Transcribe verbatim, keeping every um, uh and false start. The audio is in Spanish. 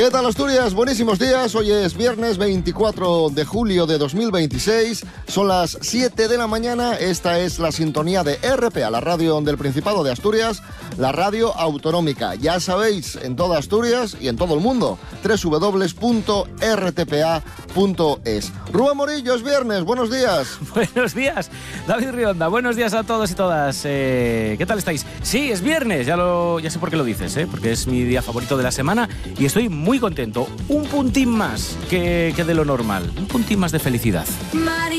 ¿Qué tal, Asturias? Buenísimos días. Hoy es viernes veinticuatro de julio de dos mil veintiséis. Son las siete de la mañana. Esta es la sintonía de R P A, la radio del Principado de Asturias, la radio autonómica. Ya sabéis, en toda Asturias y en todo el mundo, doble u doble u doble u punto r t p a punto es. Rubén Morillo, es viernes. Buenos días. Buenos días, David Rionda. Buenos días a todos y todas. Eh, ¿Qué tal estáis? Sí, es viernes. Ya, lo, ya sé por qué lo dices, ¿eh? Porque es mi día favorito de la semana y estoy muy contento. Un puntín más que, que de lo normal. Un puntín más de felicidad.